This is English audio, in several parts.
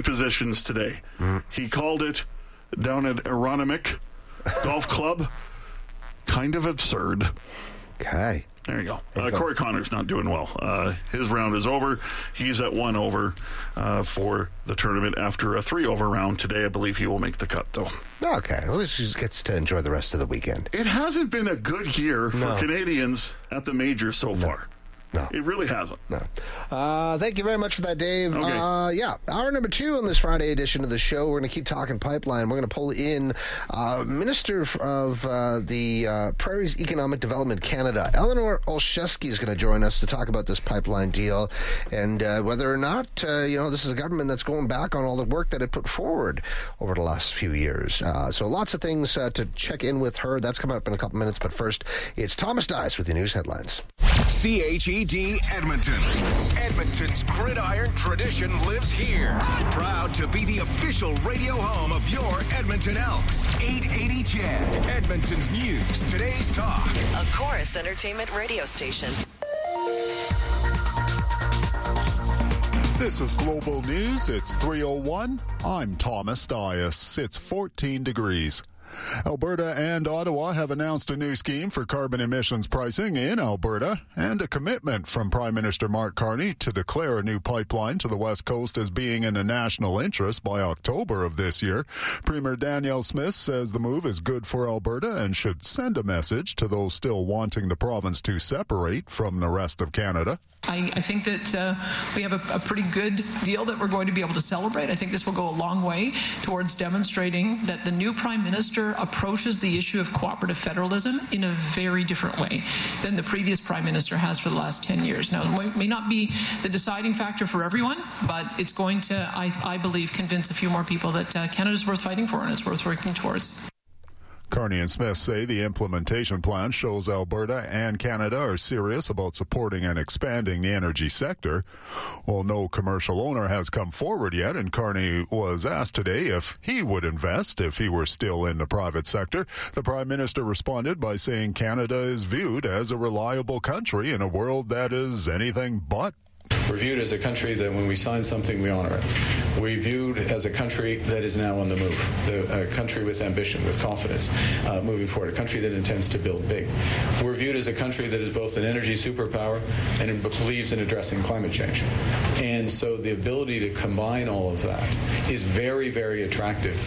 positions today. He called it, down at Aronimink Golf Club, kind of absurd. Okay. There you go. Corey Connor's not doing well. His round is over. He's at 1 over for the tournament after a 3 over round today. I believe he will make the cut, though. Okay. At least he gets to enjoy the rest of the weekend. It hasn't been a good year for Canadians at the majors so far. No. It really hasn't. No. Thank you very much for that, Dave. Okay. Hour number 2 on this Friday edition of the show. We're going to keep talking pipeline. We're going to pull in Minister of the Prairies Economic Development Canada, Eleanor Olszewski, is going to join us to talk about this pipeline deal and whether or not, this is a government that's going back on all the work that it put forward over the last few years. So lots of things to check in with her. That's coming up in a couple minutes. But first, it's Thomas Dias with the news headlines. CHED Edmonton. Edmonton's gridiron tradition lives here. Proud to be the official radio home of your Edmonton Elks. 880 CHED, Edmonton's news, today's talk. A Chorus Entertainment radio station. This is Global News. It's 3:01. I'm Thomas Dias. It's 14 degrees. Alberta and Ottawa have announced a new scheme for carbon emissions pricing in Alberta and a commitment from Prime Minister Mark Carney to declare a new pipeline to the West Coast as being in a national interest by October of this year. Premier Danielle Smith says the move is good for Alberta and should send a message to those still wanting the province to separate from the rest of Canada. I think that we have a pretty good deal that we're going to be able to celebrate. I think this will go a long way towards demonstrating that the new Prime Minister approaches the issue of cooperative federalism in a very different way than the previous Prime Minister has for the last 10 years. Now, it may not be the deciding factor for everyone, but it's going to, I believe, convince a few more people that Canada's worth fighting for and it's worth working towards. Carney and Smith say the implementation plan shows Alberta and Canada are serious about supporting and expanding the energy sector. Well, no commercial owner has come forward yet, and Carney was asked today if he would invest if he were still in the private sector. The Prime Minister responded by saying Canada is viewed as a reliable country in a world that is anything but. We're viewed as a country that when we sign something, we honor it. We're viewed as a country that is now on the move, a country with ambition, with confidence, moving forward, a country that intends to build big. We're viewed as a country that is both an energy superpower and believes in addressing climate change. And so the ability to combine all of that is very, very attractive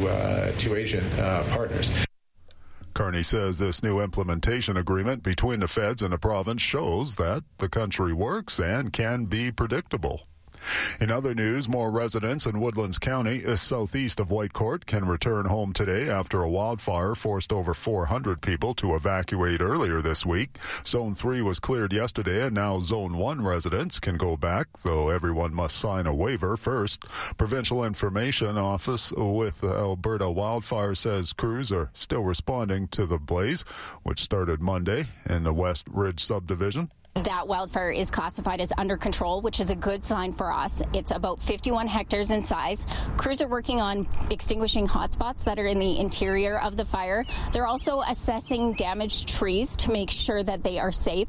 to Asian partners. Carney says this new implementation agreement between the feds and the province shows that the country works and can be predictable. In other news, more residents in Woodlands County, southeast of Whitecourt, can return home today after a wildfire forced over 400 people to evacuate earlier this week. Zone 3 was cleared yesterday, and now Zone 1 residents can go back, though everyone must sign a waiver first. Provincial Information Office with Alberta Wildfire says crews are still responding to the blaze, which started Monday in the West Ridge subdivision. That wildfire is classified as under control, which is a good sign for us. It's about 51 hectares in size. Crews are working on extinguishing hotspots that are in the interior of the fire. They're also assessing damaged trees to make sure that they are safe.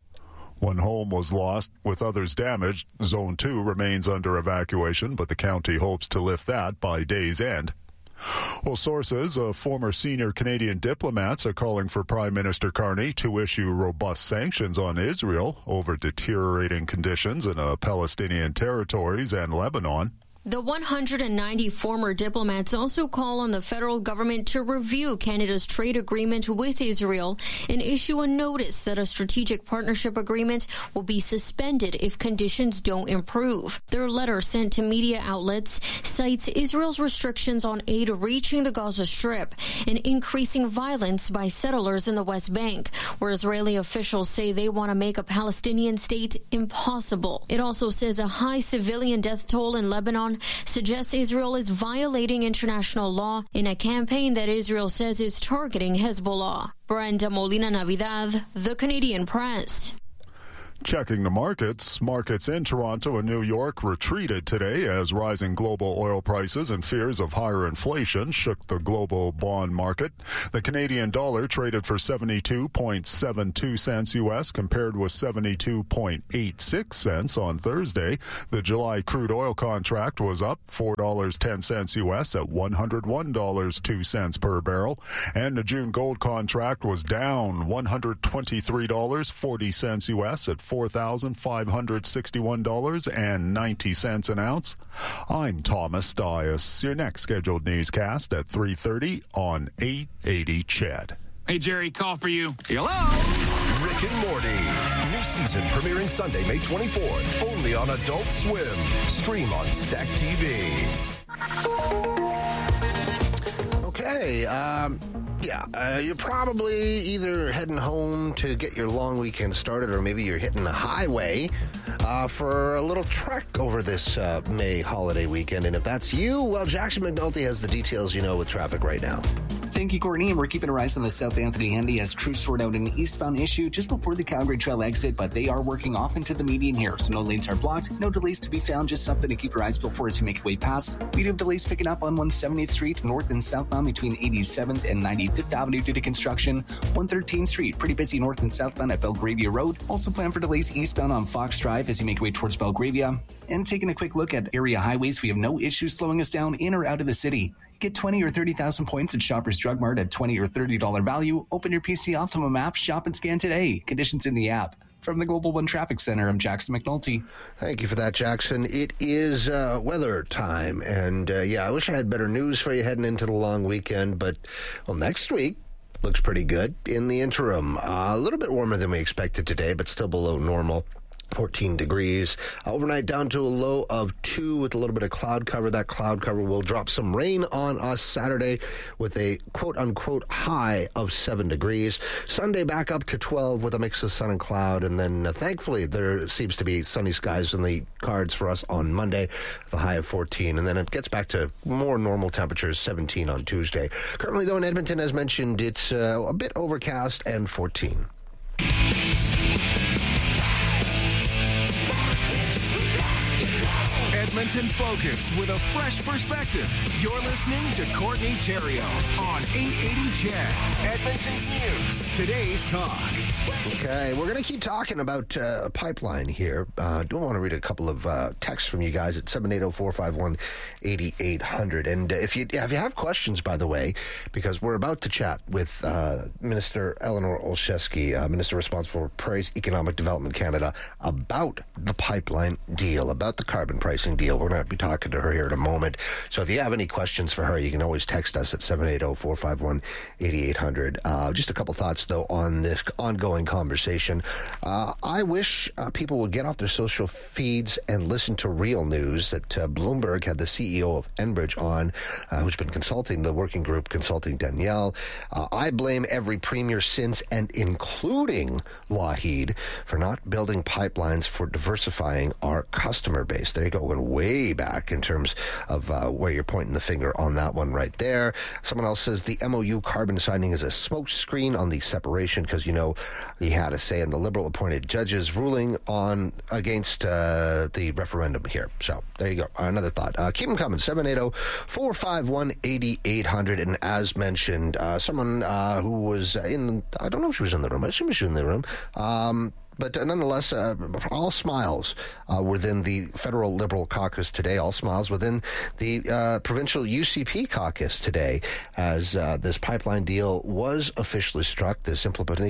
One home was lost, with others damaged. Zone 2 remains under evacuation, but the county hopes to lift that by day's end. Well, sources of former senior Canadian diplomats are calling for Prime Minister Carney to issue robust sanctions on Israel over deteriorating conditions in Palestinian territories and Lebanon. The 190 former diplomats also call on the federal government to review Canada's trade agreement with Israel and issue a notice that a strategic partnership agreement will be suspended if conditions don't improve. Their letter sent to media outlets cites Israel's restrictions on aid reaching the Gaza Strip and increasing violence by settlers in the West Bank, where Israeli officials say they want to make a Palestinian state impossible. It also says a high civilian death toll in Lebanon suggests Israel is violating international law in a campaign that Israel says is targeting Hezbollah. Brenda Molina Navidad, The Canadian Press. Checking the markets. Markets in Toronto and New York retreated today as rising global oil prices and fears of higher inflation shook the global bond market. The Canadian dollar traded for 72.72 cents U.S. compared with 72.86 cents on Thursday. The July crude oil contract was up $4.10 U.S. at $101.02 per barrel, and the June gold contract was down $123.40 U.S. at $4,561.90 an ounce. I'm Thomas Dias. Your next scheduled newscast at 3:30 on 880 CHED. Hey, Jerry, call for you. Hello? Rick and Morty. New season premiering Sunday, May 24th. Only on Adult Swim. Stream on Stack TV. Okay, you're probably either heading home to get your long weekend started, or maybe you're hitting the highway for a little trek over this May holiday weekend. And if that's you, well, Jackson McNulty has the details with traffic right now. Thank you, Courtney. And we're keeping our eyes on the South Anthony Hendy as crews sort out an eastbound issue just before the Calgary Trail exit, but they are working off into the median here, so no lanes are blocked, no delays to be found, just something to keep your eyes peeled for as you make your way past. We do have delays picking up on 170th Street north and southbound between 87th and 95th Avenue due to construction. 113th Street, pretty busy north and southbound at Belgravia Road. Also plan for delays eastbound on Fox Drive as you make your way towards Belgravia. And taking a quick look at area highways, we have no issues slowing us down in or out of the city. Get 20 or 30,000 points at Shoppers Drug Mart at $20 or $30 value. Open your PC Optimum app, shop and scan today. Conditions in the app. From the Global One Traffic Center, I'm Jackson McNulty. Thank you for that, Jackson. It is weather time, and I wish I had better news for you heading into the long weekend, but, next week looks pretty good. In the interim, a little bit warmer than we expected today, but still below normal. 14 degrees. Overnight down to a low of 2 with a little bit of cloud cover. That cloud cover will drop some rain on us Saturday with a quote-unquote high of 7 degrees. Sunday back up to 12 with a mix of sun and cloud. And then thankfully there seems to be sunny skies in the cards for us on Monday, the high of 14. And then it gets back to more normal temperatures, 17 on Tuesday. Currently, though, in Edmonton, as mentioned, it's a bit overcast and 14. Edmonton focused with a fresh perspective. You're listening to Courtney Theriault on 880 CHED, Edmonton's news, today's talk. Okay, we're going to keep talking about a pipeline here. I do want to read a couple of texts from you guys at 780-451-8800. And if you have questions, by the way, because we're about to chat with Minister Eleanor Olszewski, Minister responsible for Prairies Economic Development Canada, about the pipeline deal, about the carbon pricing deal. We're going to be talking to her here in a moment. So if you have any questions for her, you can always text us at 780-451-8800. Just a couple thoughts, though, on this ongoing conversation. I wish people would get off their social feeds and listen to real news that Bloomberg had the CEO of Enbridge on, who's been consulting the working group, consulting Danielle. I blame every premier since and including Lougheed for not building pipelines for diversifying our customer base. There you go, going way back in terms of where you're pointing the finger on that one right there. Someone else says the MOU carbon signing is a smokescreen on the separation because, he had a say in the Liberal-appointed judges ruling on against the referendum here. So there you go. Another thought. Keep them coming. 780-451-8800. And as mentioned, someone who was I don't know if she was in the room. I assume she was in the room. But nonetheless, all smiles within the federal Liberal caucus today, all smiles within the provincial UCP caucus today, as this pipeline deal was officially struck, this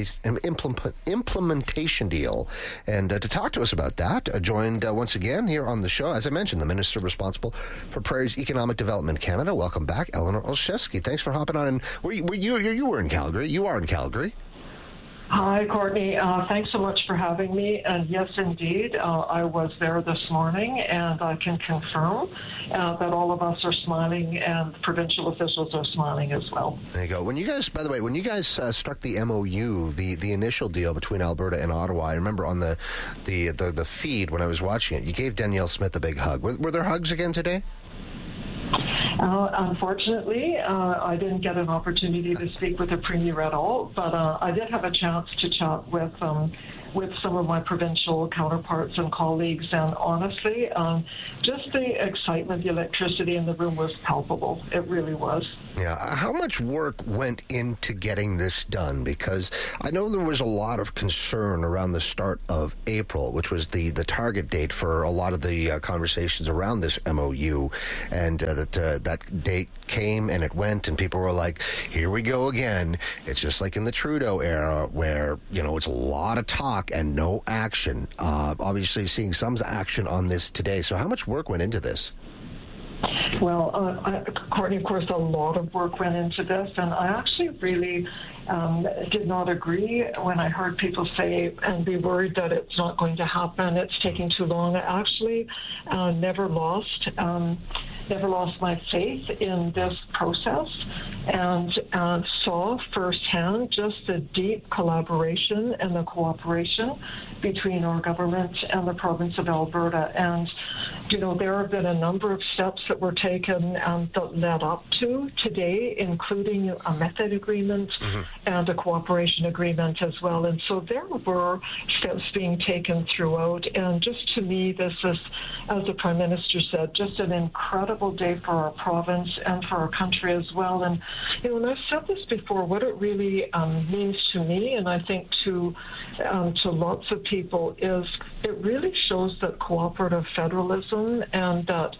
implementation deal. And to talk to us about that, joined once again here on the show, as I mentioned, the Minister responsible for Prairies Economic Development Canada. Welcome back, Eleanor Olszewski. Thanks for hopping on. And you were in Calgary. You are in Calgary. Hi, Courtney. Thanks so much for having me. And yes, indeed, I was there this morning, and I can confirm that all of us are smiling, and provincial officials are smiling as well. There you go. When you guys, by the way, struck the MOU, the initial deal between Alberta and Ottawa, I remember on the feed when I was watching it, you gave Danielle Smith a big hug. Were there hugs again today? Unfortunately, I didn't get an opportunity to speak with the Premier at all, but I did have a chance to chat with with some of my provincial counterparts and colleagues, and honestly, just the excitement, the electricity in the room was palpable. It really was. Yeah. How much work went into getting this done? Because I know there was a lot of concern around the start of April, which was the target date for a lot of the conversations around this MOU, and that date came and it went, and people were like, here we go again. It's just like in the Trudeau era where, it's a lot of talk and no action. Obviously seeing some action on this today. So how much work went into this? Well, Courtney, of course, a lot of work went into this, and I actually really did not agree when I heard people say and be worried that it's not going to happen, it's taking too long. I actually never lost my faith in this process, and saw firsthand just the deep collaboration and the cooperation between our government and the province of Alberta. And, there have been a number of steps that were taken that led up to today, including a method agreement and a cooperation agreement as well. And so there were steps being taken throughout. And just to me, this is, as the Prime Minister said, just an incredible day for our province and for our country as well. And, and I've said this before, what it really means to me, and I think to lots of people, is it really shows that cooperative federalism and that,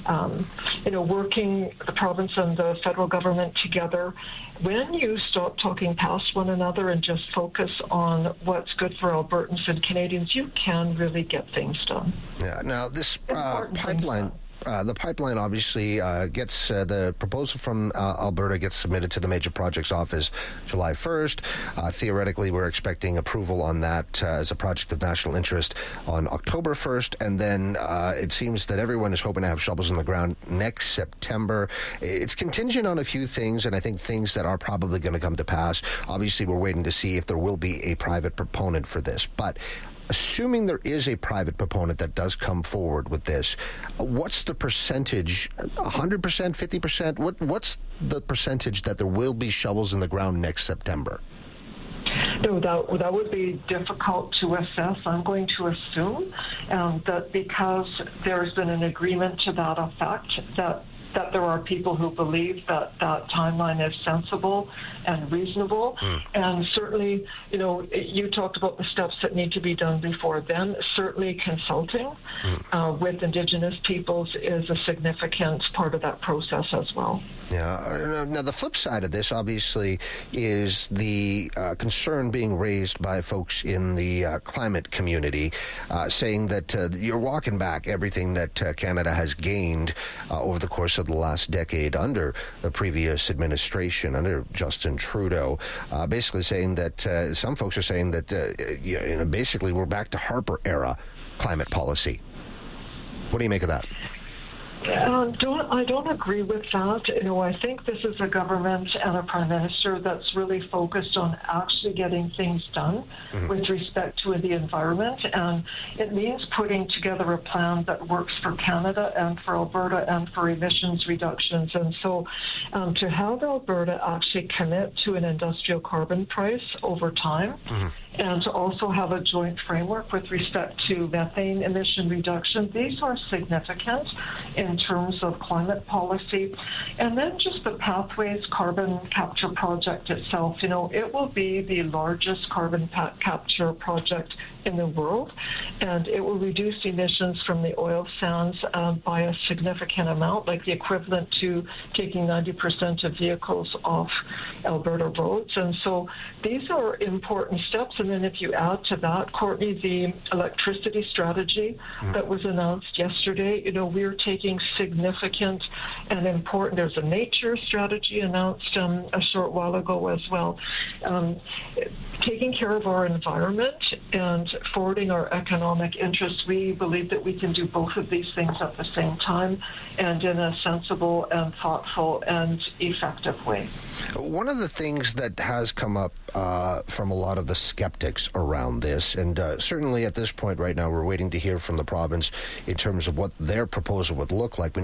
working the province and the federal government together, when you stop talking past one another and just focus on what's good for Albertans and Canadians, you can really get things done. Yeah. Now, this pipeline... the pipeline obviously gets the proposal from Alberta gets submitted to the Major Projects Office July 1st. Theoretically, we're expecting approval on that as a project of national interest on October 1st, and then it seems that everyone is hoping to have shovels in the ground next September. It's contingent on a few things, and I think things that are probably going to come to pass. Obviously, we're waiting to see if there will be a private proponent for this, but assuming there is a private proponent that does come forward with this, what's the percentage? 100%, 50%? What's the percentage that there will be shovels in the ground next September? No, that would be difficult to assess. I'm going to assume that because there's been an agreement to that effect, that there are people who believe that that timeline is sensible and reasonable. And certainly, you talked about the steps that need to be done before then. Certainly consulting with Indigenous peoples is a significant part of that process as well. Yeah. Now, the flip side of this, obviously, is the concern being raised by folks in the climate community, saying that you're walking back everything that Canada has gained over the course of the last decade under the previous administration, under Justin Trudeau, basically saying that some folks are saying that basically we're back to Harper-era climate policy. What do you make of that? I don't agree with that. I think this is a government and a prime minister that's really focused on actually getting things done with respect to the environment, and it means putting together a plan that works for Canada and for Alberta and for emissions reductions. And so to have Alberta actually commit to an industrial carbon price over time, and to also have a joint framework with respect to methane emission reduction, these are significant in terms of climate policy. And then just the Pathways Carbon Capture Project itself, it will be the largest carbon capture project in the world, and it will reduce emissions from the oil sands by a significant amount, like the equivalent to taking 90% of vehicles off Alberta roads. And so these are important steps. And then if you add to that, Courtney, the electricity strategy that was announced yesterday, we're taking significant and important, there's a nature strategy announced a short while ago as well, taking care of our environment and forwarding our economic interests. We believe that we can do both of these things at the same time and in a sensible and thoughtful and effective way. One of the things that has come up from a lot of the skeptics around this, and certainly at this point right now we're waiting to hear from the province in terms of what their proposal would look like. We know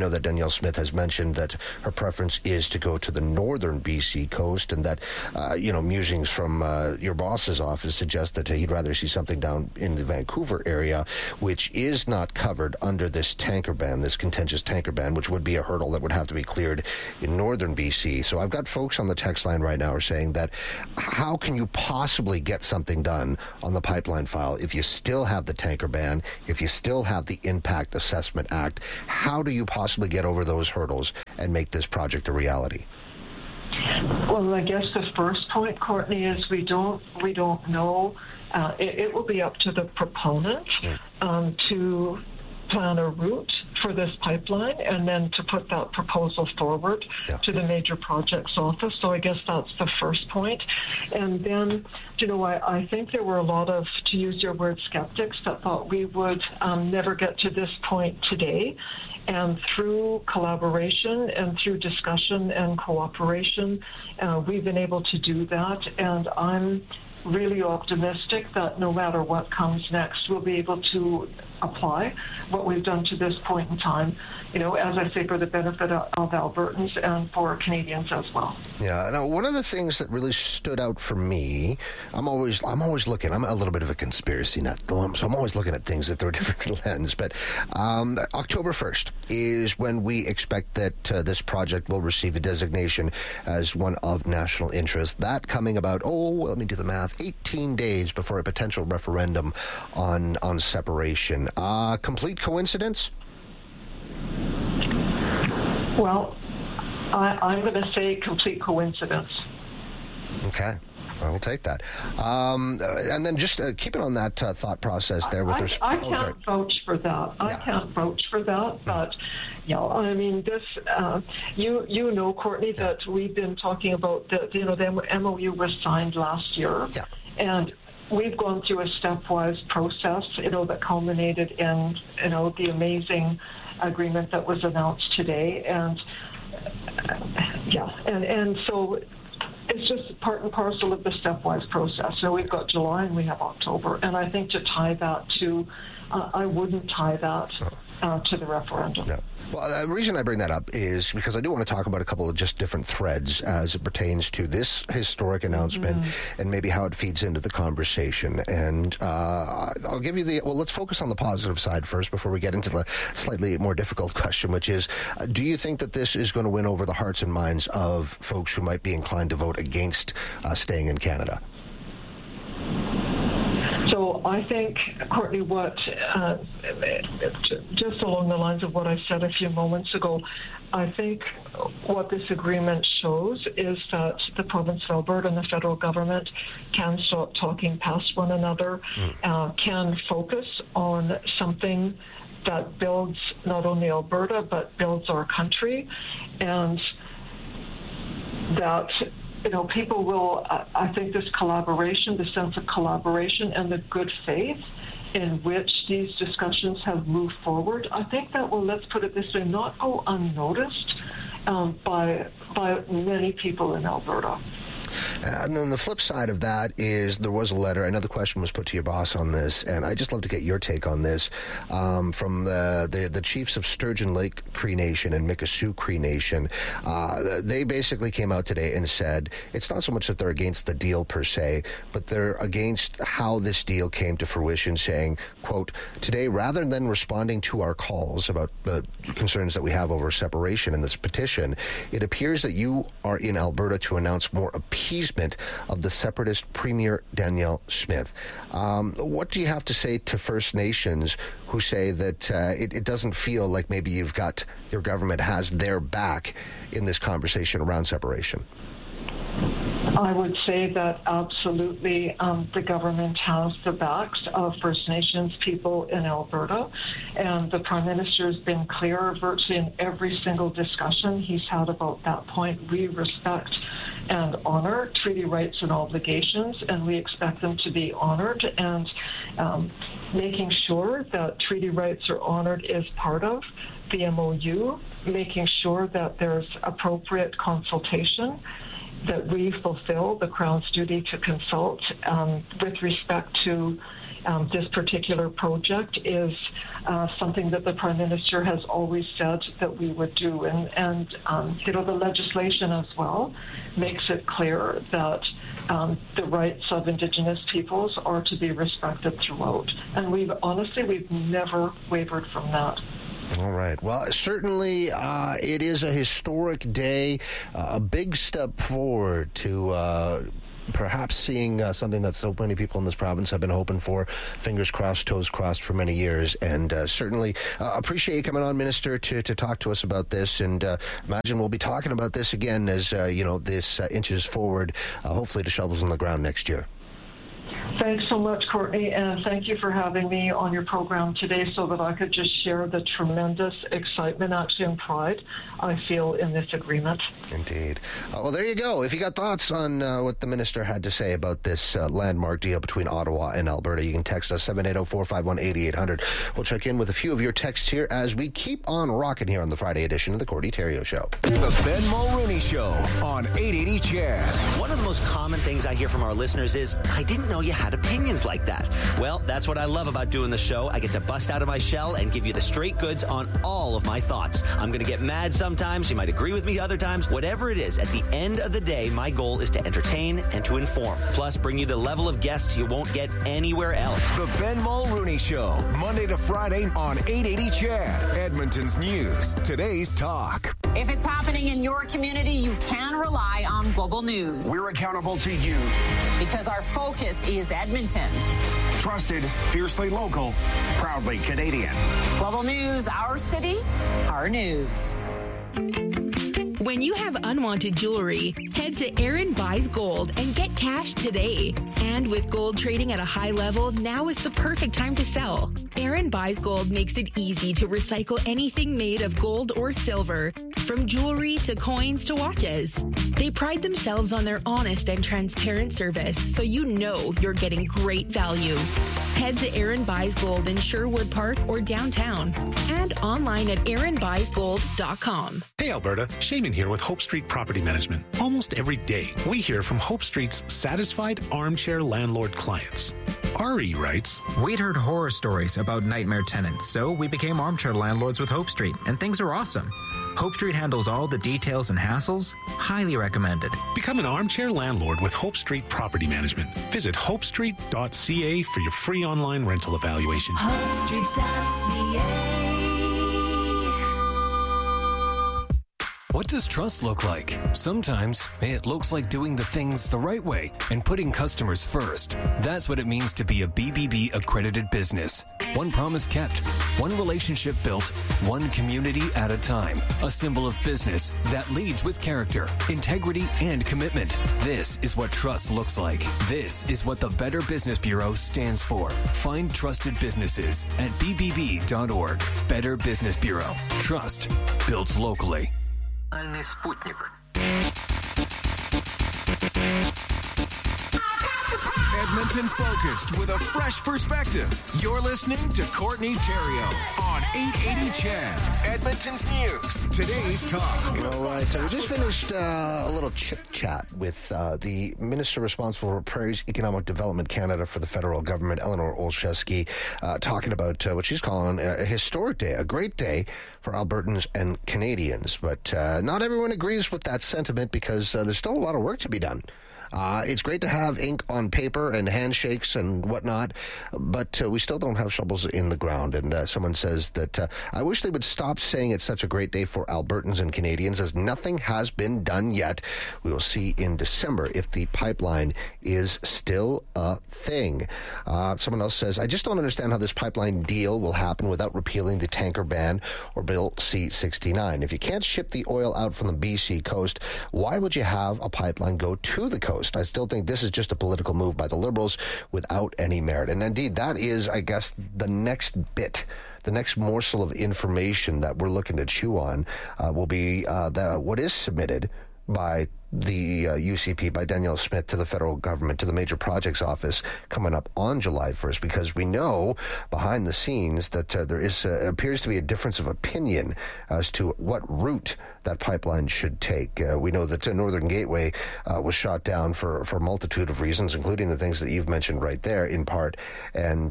know that Danielle Smith has mentioned that her preference is to go to the northern BC coast, and that, musings from your boss's office suggest that he'd rather see something down in the Vancouver area, which is not covered under this tanker ban, this contentious tanker ban, which would be a hurdle that would have to be cleared in northern BC. So I've got folks on the text line right now are saying that how can you possibly get something done on the pipeline file if you still have the tanker ban, if you still have the Impact Assessment Act? How do you possibly get over those hurdles and make this project a reality? Well, I guess the first point, Courtney, is we don't know. It will be up to the proponent to plan a route for this pipeline and then to put that proposal forward to the Major Projects Office. So I guess that's the first point. And then, I think there were a lot of, to use your word, skeptics that thought we would never get to this point today. And through collaboration and through discussion and cooperation, we've been able to do that. And I'm really optimistic that no matter what comes next, we'll be able to apply what we've done to this point in time, as I say, for the benefit of Albertans and for Canadians as well. Yeah. Now, one of the things that really stood out for me, I'm always looking. I'm a little bit of a conspiracy nut, so I'm always looking at things through a different lens. But October 1st is when we expect that this project will receive a designation as one of national interest. That coming about, let me do the math, 18 days before a potential referendum on separation. Complete coincidence? Well, I'm going to say complete coincidence. Okay. I will take that. And then just keeping on that thought process there with I can't vouch for that. I can't vouch for that, but this, Courtney, that we've been talking about the MOU was signed last year, and we've gone through a stepwise process, that culminated in, the amazing agreement that was announced today, and so it's just part and parcel of the stepwise process. So we've got July and we have October, and I think to tie that to, I wouldn't tie that to the referendum. No. Well, the reason I bring that up is because I do want to talk about a couple of just different threads as it pertains to this historic announcement and maybe how it feeds into the conversation. And I'll give you let's focus on the positive side first before we get into the slightly more difficult question, which is, do you think that this is going to win over the hearts and minds of folks who might be inclined to vote against staying in Canada? So I think, Courtney, what just along the lines of what I said a few moments ago, I think what this agreement shows is that the province of Alberta and the federal government can stop talking past one another, can focus on something that builds not only Alberta but builds our country, and that people will, I think this collaboration, the sense of collaboration and the good faith in which these discussions have moved forward, I think that will, let's put it this way, not go unnoticed by many people in Alberta. And then the flip side of that is there was a letter, another question was put to your boss on this, and I'd just love to get your take on this, from the chiefs of Sturgeon Lake Cree Nation and Mikisew Cree Nation. They basically came out today and said it's not so much that they're against the deal per se, but they're against how this deal came to fruition, saying, quote, today, rather than responding to our calls about the concerns that we have over separation in this petition, it appears that you are in Alberta to announce more appeasement of the separatist Premier Danielle Smith. What do you have to say to First Nations who say that it doesn't feel like maybe your government has their back in this conversation around separation? I would say that absolutely the government has the backs of First Nations people in Alberta, and the Prime Minister has been clear virtually in every single discussion he's had about that point. We respect and honor treaty rights and obligations, and we expect them to be honored. And making sure that treaty rights are honored is part of the MOU, making sure that there's appropriate consultation, that we fulfill the Crown's duty to consult with respect to this particular project is something that the Prime Minister has always said that we would do. And the legislation as well makes it clear that the rights of Indigenous peoples are to be respected throughout. And we've never wavered from that. All right. Well, certainly it is a historic day, a big step forward to perhaps seeing something that so many people in this province have been hoping for. Fingers crossed, toes crossed for many years. And certainly appreciate you coming on, Minister, to talk to us about this. And imagine we'll be talking about this again as, this inches forward, hopefully to shovels on the ground next year. Thanks so much, Courtney, and thank you for having me on your program today so that I could just share the tremendous excitement, actually, and pride I feel in this agreement. Indeed. Well, there you go. If you got thoughts on what the Minister had to say about this landmark deal between Ottawa and Alberta, you can text us 780-451-8800. We'll check in with a few of your texts here as we keep on rocking here on the Friday edition of the Courtney Theriault Show. The Ben Mulrooney Show on 880 CHED. One of the most common things I hear from our listeners is, I didn't know you had opinions like that. Well, that's what I love about doing the show. I get to bust out of my shell and give you the straight goods on all of my thoughts. I'm going to get mad sometimes. You might agree with me other times. Whatever it is, at the end of the day, my goal is to entertain and to inform. Plus, bring you the level of guests you won't get anywhere else. The Ben Mulrooney Show, Monday to Friday on 880 CHED, Edmonton's news, today's talk. If it's happening in your community, you can rely on Global News. We're accountable to you. Because our focus is Edmonton. Trusted, fiercely local, proudly Canadian. Global News, our city, our news. When you have unwanted jewelry, head to Aaron Buys Gold and get cash today. And with gold trading at a high level, now is the perfect time to sell. Aaron Buys Gold makes it easy to recycle anything made of gold or silver, from jewelry to coins to watches. They pride themselves on their honest and transparent service, so you know you're getting great value. Head to Aaron Buys Gold in Sherwood Park or downtown, and online at aaronbuysgold.com. Hey Alberta, Shaman here with Hope Street Property Management. Almost every day, we hear from Hope Street's satisfied armchair landlord clients. Ari writes, We'd heard horror stories about nightmare tenants, so we became armchair landlords with Hope Street, and things are awesome. Hope Street handles all the details and hassles. Highly recommended. Become an armchair landlord with Hope Street Property Management. Visit hopestreet.ca for your free online rental evaluation. HopeStreet.ca. What does trust look like? Sometimes it looks like doing the things the right way and putting customers first. That's what it means to be a BBB accredited business. One promise kept, one relationship built, one community at a time. A symbol of business that leads with character, integrity, and commitment. This is what trust looks like. This is what the Better Business Bureau stands for. Find trusted businesses at bbb.org. Better Business Bureau. Trust built locally. Edmonton focused with a fresh perspective. You're listening to Courtney Theriault on 880 CHED, Edmonton's news, today's talk. All right, we just finished a little chit-chat with the Minister responsible for Prairies Economic Development Canada for the federal government, Eleanor Olszewski, talking about what she's calling a historic day, a great day for Albertans and Canadians. But not everyone agrees with that sentiment because there's still a lot of work to be done. It's great to have ink on paper and handshakes and whatnot, but we still don't have shovels in the ground. And someone says that I wish they would stop saying it's such a great day for Albertans and Canadians, as nothing has been done yet. We will see in December if the pipeline is still a thing. Someone else says, I just don't understand how this pipeline deal will happen without repealing the tanker ban or Bill C-69. If you can't ship the oil out from the BC coast, why would you have a pipeline go to the coast? I still think this is just a political move by the Liberals without any merit. And indeed, that is, I guess, the next bit, the next morsel of information that we're looking to chew on will be what is submitted by the UCP by Danielle Smith to the federal government, to the Major Projects Office coming up on July 1st, because we know behind the scenes that there appears to be a difference of opinion as to what route that pipeline should take. We know that Northern Gateway was shot down for a multitude of reasons, including the things that you've mentioned right there in part, and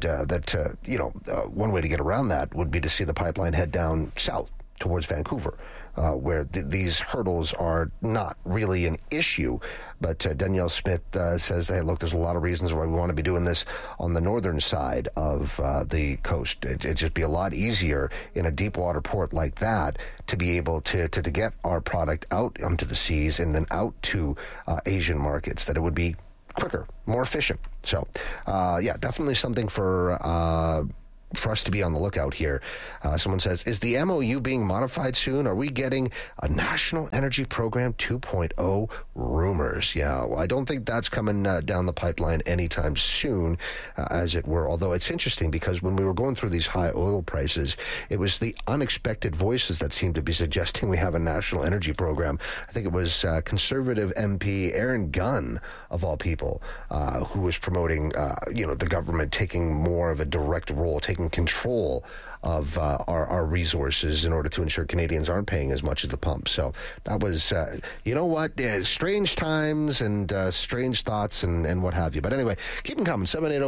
one way to get around that would be to see the pipeline head down south towards Vancouver, where these hurdles are not really an issue. But Danielle Smith says, hey, look, there's a lot of reasons why we want to be doing this on the northern side of the coast. It'd just be a lot easier in a deep water port like that to be able to get our product out onto the seas and then out to Asian markets, that it would be quicker, more efficient. So, definitely something for us to be on the lookout here. Someone says, is the MOU being modified soon? Are we getting a National Energy Program 2.0 rumors? Yeah, well, I don't think that's coming down the pipeline anytime soon, as it were. Although it's interesting because when we were going through these high oil prices, it was the unexpected voices that seemed to be suggesting we have a National Energy Program. I think it was Conservative MP Aaron Gunn, of all people, who was promoting, the government taking more of a direct role, taking control of our resources in order to ensure Canadians aren't paying as much at the pump. So that was, strange times and strange thoughts and what have you. But anyway, keep them coming.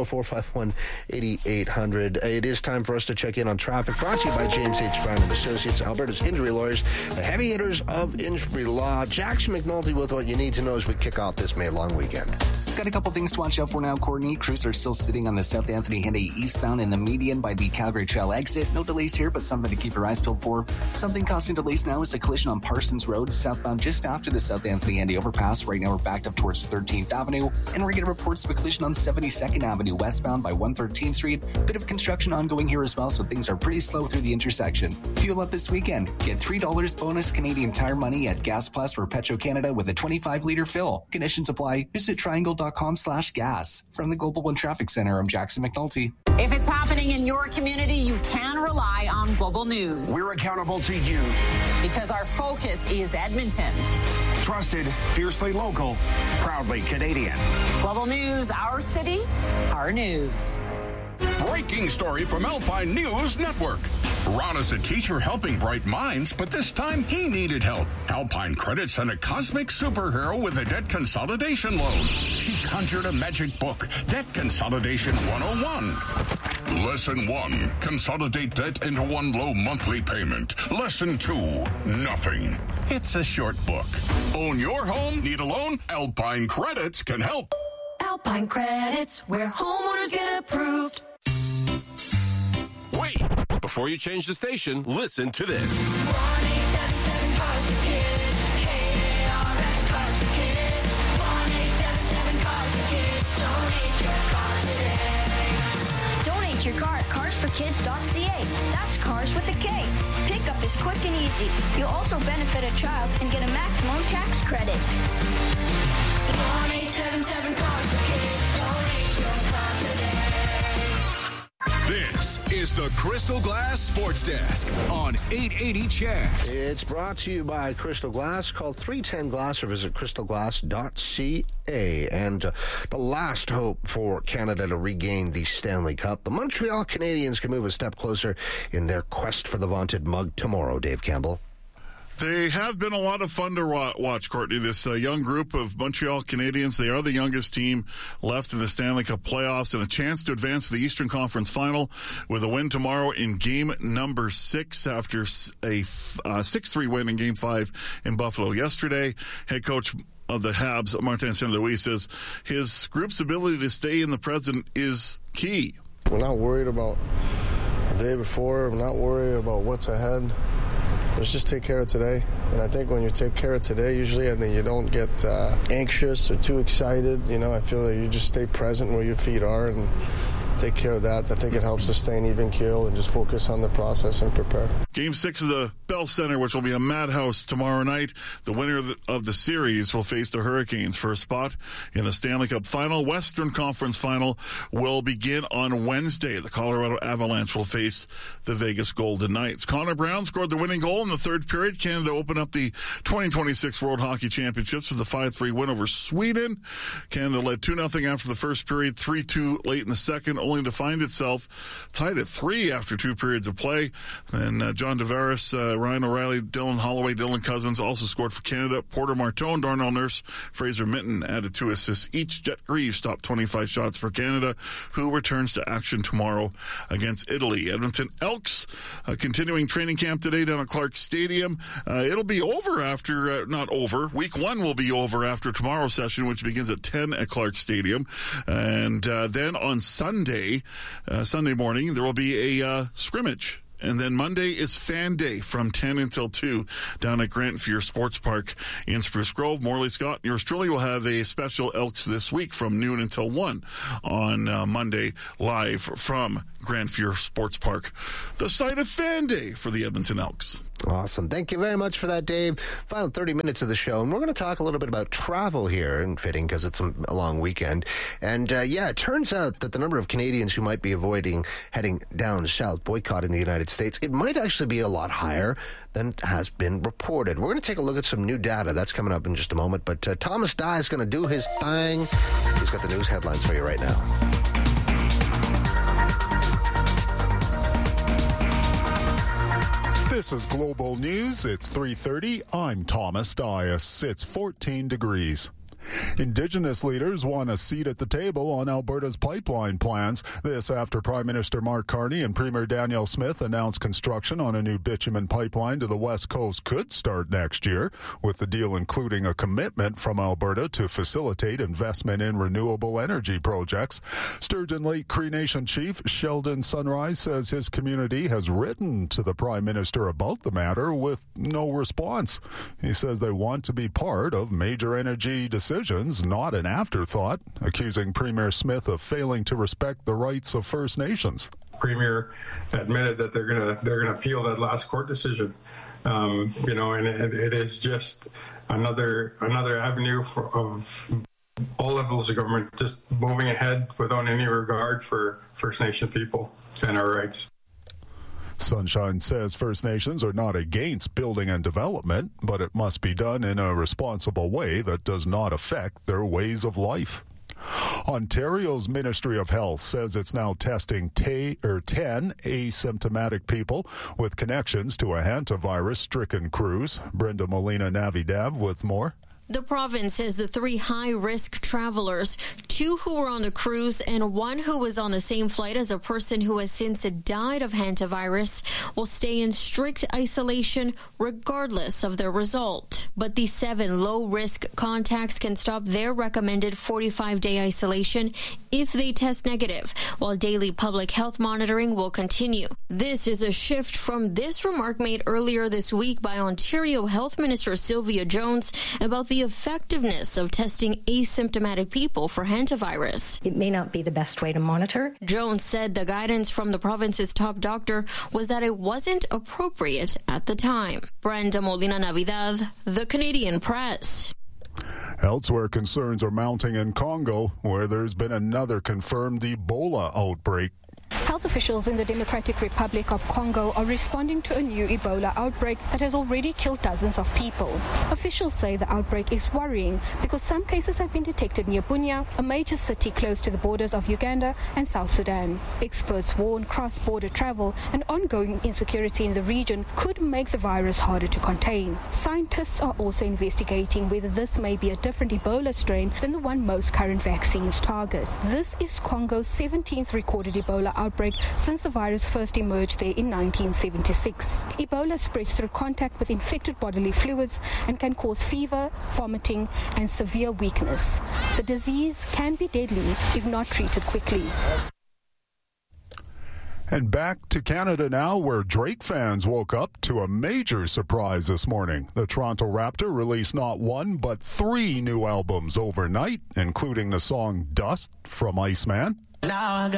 780-451-8800. It is time for us to check in on traffic. Brought to you by James H. Brown and Associates, Alberta's injury lawyers, the heavy hitters of injury law. Jackson McNulty with what you need to know as we kick off this May long weekend. Got a couple things to watch out for now, Courtney. Crews are still sitting on the South Anthony Henday eastbound in the median by the Calgary Trail exit. No delays here, but something to keep your eyes peeled for. Something causing delays now is a collision on Parsons Road, southbound just after the South Anthony Henday overpass. Right now we're backed up towards 13th Avenue, and we're getting reports of a collision on 72nd Avenue westbound by 113th Street. Bit of construction ongoing here as well, so things are pretty slow through the intersection. Fuel up this weekend. Get $3 bonus Canadian Tire money at Gas Plus for Petro-Canada with a 25-liter fill. Conditions apply. Visit triangle.com/gas. From the Global One Traffic Center, I'm Jackson McNulty. If it's happening in your community, you can rely on Global News. We're accountable to you. Because our focus is Edmonton. Trusted, fiercely local, proudly Canadian. Global News, our city, our news. Breaking story from Alpine News Network. Ron is a teacher helping bright minds, but this time he needed help. Alpine Credit sent a cosmic superhero with a debt consolidation loan. She conjured a magic book, Debt Consolidation 101. Lesson 1, consolidate debt into one low monthly payment. Lesson 2, nothing. It's a short book. Own your home? Need a loan? Alpine Credits can help. Alpine Credits, where homeowners get approved. Wait, before you change the station, listen to this. 1-877 Cars for Kids. KARS Cars for Kids. 1-877 Cars for Kids. Donate your car today. Donate your car at carsforkids.ca. That's cars with a K. Pickup is quick and easy. You'll also benefit a child and get a maximum tax credit. 1-877 Cars for Kids. Donate your car today. This is the Crystal Glass Sports Desk on 880 CHED. It's brought to you by Crystal Glass. Call 310 Glass or visit crystalglass.ca. And the last hope for Canada to regain the Stanley Cup, the Montreal Canadiens can move a step closer in their quest for the vaunted mug tomorrow. Dave Campbell. They have been a lot of fun to watch, Courtney. This young group of Montreal Canadiens, they are the youngest team left in the Stanley Cup playoffs and a chance to advance to the Eastern Conference Final with a win tomorrow in game number 6 after a 6-3 win in game 5 in Buffalo yesterday. Head coach of the Habs, Martin St. Louis, says his group's ability to stay in the present is key. We're not worried about the day before. We're not worried about what's ahead. Let's just take care of today. And I think when you take care of today, usually I think you don't get anxious or too excited. I feel like you just stay present where your feet are and take care of that. I think it helps us stay in even keel and just focus on the process and prepare. Game 6 of the Bell Center, which will be a madhouse tomorrow night. The winner of the series will face the Hurricanes for a spot in the Stanley Cup Final. Western Conference Final will begin on Wednesday. The Colorado Avalanche will face the Vegas Golden Knights. Connor Brown scored the winning goal in the third period. Canada opened up the 2026 World Hockey Championships with a 5-3 win over Sweden. Canada led 2-0 after the first period, 3-2 late in the second, only to find itself tied at 3 after 2 periods of play. And John Tavares, Ryan O'Reilly, Dylan Holloway, Dylan Cousins also scored for Canada. Porter Martone, Darnell Nurse, Fraser Minton added 2 assists each. Jet Greaves stopped 25 shots for Canada, who returns to action tomorrow against Italy. Edmonton Elks continuing training camp today down at Clark Stadium. It'll be over after, not over, week 1 will be over after tomorrow's session, which begins at 10 at Clark Stadium. And then on Sunday morning, there will be a scrimmage. And then Monday is Fan Day from 10 until 2 down at Grant Fuhr Sports Park in Spruce Grove. Morley Scott and yours truly will have a special Elks this week from noon until 1 on Monday, live from Grant Fuhr Sports Park, the site of Fan Day for the Edmonton Elks. Awesome. Thank you very much for that, Dave. Final 30 minutes of the show, and we're going to talk a little bit about travel here, and fitting because it's a long weekend. And, it turns out that the number of Canadians who might be avoiding heading down south, boycotting the United States, it might actually be a lot higher than has been reported. We're going to take a look at some new data. That's coming up in just a moment. But Thomas Dye is going to do his thing. He's got the news headlines for you right now. This is Global News. It's 3:30. I'm Thomas Dias. It's 14 degrees. Indigenous leaders won a seat at the table on Alberta's pipeline plans. This after Prime Minister Mark Carney and Premier Danielle Smith announced construction on a new bitumen pipeline to the West Coast could start next year, with the deal including a commitment from Alberta to facilitate investment in renewable energy projects. Sturgeon Lake Cree Nation Chief Sheldon Sunrise says his community has written to the Prime Minister about the matter with no response. He says they want to be part of major energy decisions, not an afterthought, accusing Premier Smith of failing to respect the rights of First Nations. Premier admitted that they're gonna appeal that last court decision, and it is just another avenue of all levels of government just moving ahead without any regard for First Nation people and our rights. Sunshine says First Nations are not against building and development, but it must be done in a responsible way that does not affect their ways of life. Ontario's Ministry of Health says it's now testing 10 asymptomatic people with connections to a hantavirus-stricken cruise. Brenda Molina-Navidad with more. The province says the 3 high-risk travelers, 2 who were on the cruise and 1 who was on the same flight as a person who has since died of hantavirus, will stay in strict isolation regardless of their result. But the 7 low-risk contacts can stop their recommended 45-day isolation if they test negative, while daily public health monitoring will continue. This is a shift from this remark made earlier this week by Ontario Health Minister Sylvia Jones about the effectiveness of testing asymptomatic people for hantavirus. It may not be the best way to monitor. Jones said the guidance from the province's top doctor was that it wasn't appropriate at the time. Brenda Molina-Navidad, The Canadian Press. Elsewhere, concerns are mounting in Congo, where there's been another confirmed Ebola outbreak. Health officials in the Democratic Republic of Congo are responding to a new Ebola outbreak that has already killed dozens of people. Officials say the outbreak is worrying because some cases have been detected near Bunia, a major city close to the borders of Uganda and South Sudan. Experts warn cross-border travel and ongoing insecurity in the region could make the virus harder to contain. Scientists are also investigating whether this may be a different Ebola strain than the one most current vaccines target. This is Congo's 17th recorded Ebola outbreak since the virus first emerged there in 1976. Ebola spreads through contact with infected bodily fluids and can cause fever, vomiting, and severe weakness. The disease can be deadly if not treated quickly. And back to Canada now, where Drake fans woke up to a major surprise this morning. The Toronto Raptor released not 1, but 3 new albums overnight, including the song Dust from Iceman. Now I got